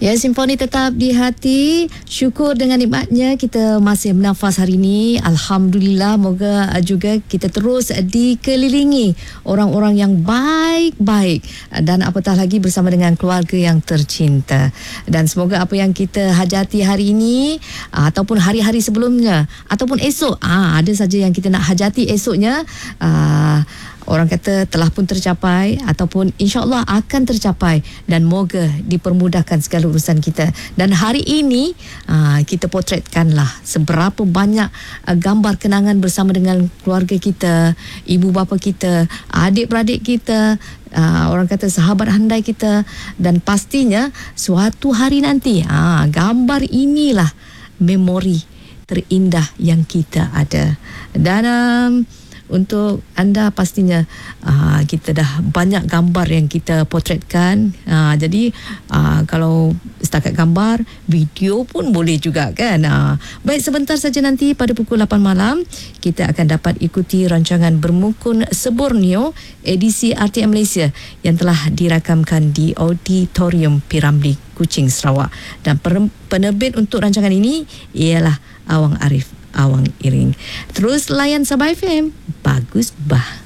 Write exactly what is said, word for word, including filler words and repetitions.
Ya, simfoni tetap di hati. Syukur dengan nikmatnya kita masih bernafas hari ini. Alhamdulillah, moga juga kita terus dikelilingi orang-orang yang baik-baik dan apatah lagi bersama dengan keluarga yang tercinta. Dan semoga apa yang kita hajati hari ini ataupun hari-hari sebelumnya ataupun esok, ah, ada saja yang kita nak hajati esoknya, ah, orang kata telah pun tercapai ataupun insya-Allah akan tercapai dan moga dipermudahkan segala urusan kita. Dan hari ini aa, kita potretkanlah seberapa banyak aa, gambar kenangan bersama dengan keluarga kita, ibu bapa kita, adik-beradik kita, aa, orang kata sahabat handai kita, dan pastinya suatu hari nanti aa, gambar inilah memori terindah yang kita ada. Dan um, untuk anda pastinya uh, kita dah banyak gambar yang kita potretkan, uh, jadi uh, kalau setakat gambar, video pun boleh juga kan. Uh, baik, sebentar saja nanti pada pukul lapan malam kita akan dapat ikuti rancangan Bermukun Seborneo edisi R T M Malaysia yang telah dirakamkan di Auditorium Piramli, Kuching, Sarawak. Dan penerbit untuk rancangan ini ialah Awang Arif, Awang Iring. Terus layan Sabah F M. Bagus bah.